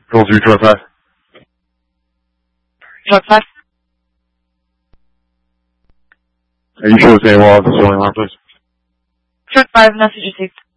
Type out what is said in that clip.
Call 3, truck 5. Truck 5. Are you sure it's AWOL? It's only one, please. Truck 5, message received.